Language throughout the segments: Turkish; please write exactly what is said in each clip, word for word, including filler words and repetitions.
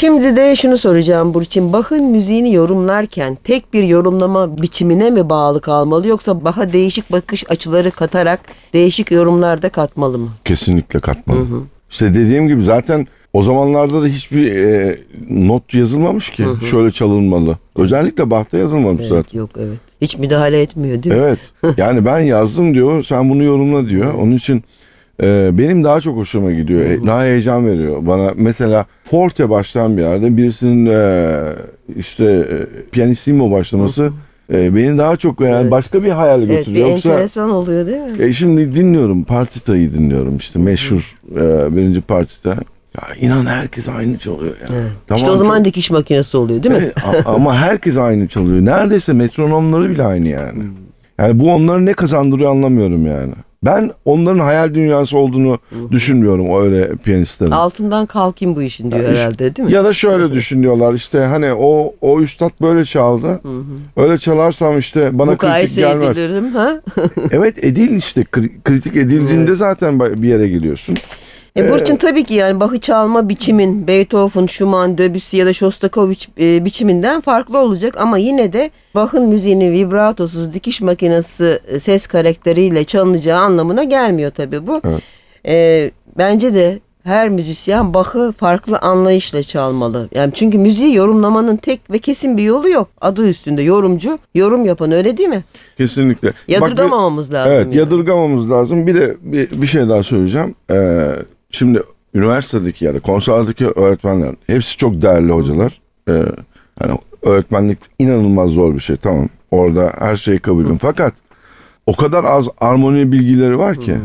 Şimdi de şunu soracağım Burçin. Bach'ın müziğini yorumlarken tek bir yorumlama biçimine mi bağlı kalmalı, yoksa Bach'a değişik bakış açıları katarak değişik yorumlar da katmalı mı? Kesinlikle katmalı. Hı hı. İşte dediğim gibi zaten o zamanlarda da hiçbir e, not yazılmamış ki. Hı hı. Şöyle çalınmalı. Özellikle Bach'ta yazılmamış Evet, zaten. yok evet. Hiç müdahale etmiyor değil mi? Evet. Yani ben yazdım diyor, sen bunu yorumla diyor. Onun için e, benim daha çok hoşuma gidiyor. E, daha heyecan veriyor bana. Mesela forte başlayan bir yerde birisinin e, işte e, pianissimo başlaması e, beni daha çok yani Evet. başka bir hayale Evet, götürüyor. bir Yoksa enteresan oluyor değil mi? e, şimdi dinliyorum, partitayı dinliyorum işte meşhur e, birinci partita. Ya inan herkes aynı çalıyor ya. Evet. Tamam, işte o zaman çok... dikiş makinesi oluyor değil mi? Evet, ama herkes aynı çalıyor. Neredeyse metronomları bile aynı yani. Hmm. Yani bu onları ne kazandırıyor anlamıyorum yani. Ben onların hayal dünyası olduğunu hmm. düşünmüyorum öyle piyanistlerin. Altından kalkayım bu işin diyor yani herhalde iş, değil mi? Ya da şöyle düşünüyorlar işte hani o o üstad böyle çaldı. Hı hı. Öyle çalarsam işte bana kritik gelmez. Mukayese edilirim ha? Evet, edil işte kritik edildiğinde evet. Zaten bir yere geliyorsun. E Burçin, tabii ki yani Bach'ı çalma biçimin Beethoven, Schumann, Debussy ya da Shostakovich e, biçiminden farklı olacak ama yine de Bach'ın müziğinin vibratosuz dikiş makinesi e, ses karakteriyle çalınacağı anlamına gelmiyor tabii bu. Evet. E, bence de her müzisyen Bach'ı farklı anlayışla çalmalı. Yani çünkü müziği yorumlamanın tek ve kesin bir yolu yok. Adı üstünde yorumcu, yorum yapan, öyle değil mi? Kesinlikle. Yadırgamamamız Bak, lazım. Evet, yani. yadırgamamamız lazım. Bir de bir, bir şey daha söyleyeceğim. Ee, şimdi üniversitedeki ya da konservatuvardaki öğretmenler hepsi çok değerli hocalar. Ee, yani öğretmenlik inanılmaz zor bir şey. Tamam. Orada her şeyi kabulüm. Fakat o kadar az armoni bilgileri var ki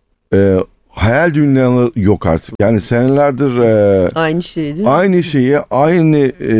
e, hayal dünyaları yok artık. Yani senelerdir e, aynı şey değil mi? Aynı şeyi aynı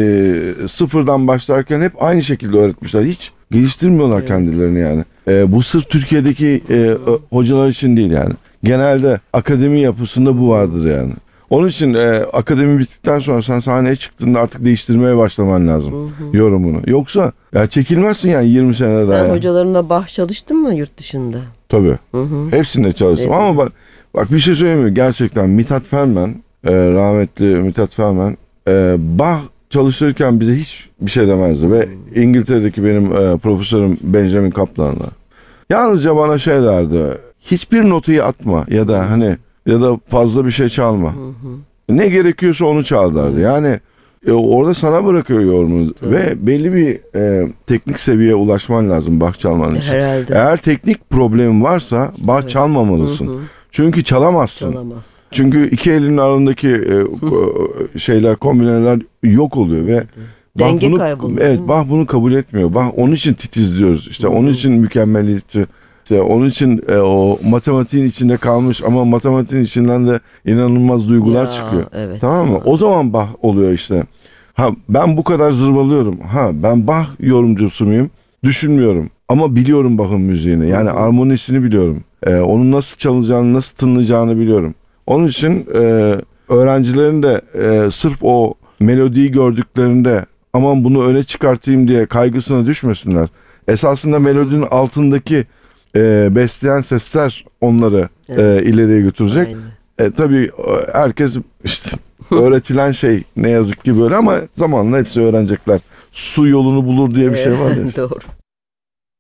e, sıfırdan başlarken hep aynı şekilde öğretmişler. Hiç geliştirmiyorlar evet. kendilerini yani. E, bu sırf Türkiye'deki e, hocalar için değil yani. Genelde akademi yapısında bu vardır yani. Onun için e, akademi bittikten sonra sen sahneye çıktığında artık değiştirmeye başlaman lazım hı hı. yorumunu. Yoksa ya çekilmezsin yani yirmi sene daha. Sen yani. Hocalarına Bach çalıştın mı yurt dışında? Tabii. Hı hı. Hepsinde çalıştım evet. Ama bak, bak bir şey söyleyeyim mi? Gerçekten Mithat Felmen, e, rahmetli Mithat Felmen e, Bach çalışırken bize hiç bir şey demezdi. Ve İngiltere'deki benim e, profesörüm Benjamin Kaplan'la. Yalnızca bana şey derdi. Hiçbir notayı atma ya da hani ya da fazla bir şey çalma. Hı hı. Ne gerekiyorsa onu çal derdi. Yani e, orada sana bırakıyor yorumu ve belli bir e, teknik seviyeye ulaşman lazım Bach çalman için. Herhalde. Eğer teknik problemin varsa Bach evet. çalmamalısın. Hı hı. Çünkü çalamazsın. Çalamaz. Çünkü iki elin arasındaki e, şeyler, kombineler yok oluyor ve denge bunu, kayboluyor. Evet, Bach bunu kabul etmiyor. Bach onun için titizliyoruz. İşte hı-hı. onun için mükemmeliyetçi. İşte onun için e, o matematiğin içinde kalmış ama matematiğin içinden de inanılmaz duygular ya, çıkıyor. Evet. Tamam mı? O zaman Bach oluyor işte. Ha ben bu kadar zırvalıyorum. Ha ben Bach yorumcusu muyum? Düşünmüyorum. Ama biliyorum Bach'ın müziğini. Yani hı-hı. armonisini biliyorum. Ee, onun nasıl çalınacağını, nasıl tınlayacağını biliyorum. Onun için e, öğrencilerin de e, sırf o melodiyi gördüklerinde aman bunu öne çıkartayım diye kaygısına düşmesinler. Esasında melodinin altındaki e, besleyen sesler onları evet. e, ileriye götürecek. E, tabii herkes işte öğretilen şey ne yazık ki böyle ama zamanla hepsi öğrenecekler. Su yolunu bulur diye bir şey var ya. Doğru.